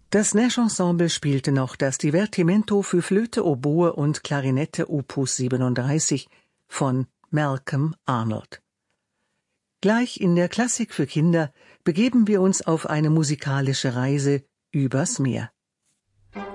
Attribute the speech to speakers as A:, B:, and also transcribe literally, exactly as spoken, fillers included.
A: Das Nash Ensemble spielte noch das Divertimento für Flöte, Oboe und Klarinette Opus siebenunddreißig von Malcolm Arnold. Gleich in der Klassik für Kinder begeben wir uns auf eine musikalische Reise übers Meer.